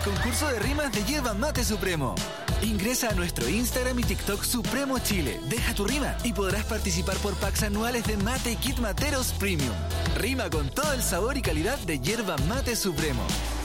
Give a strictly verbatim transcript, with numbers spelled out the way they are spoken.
concurso de rimas de Yerba Mate Supremo. Ingresa a nuestro Instagram y TikTok Supremo Chile. Deja tu rima y podrás participar por packs anuales de mate y kit materos premium. Rima con todo el sabor y calidad de Yerba Mate Supremo.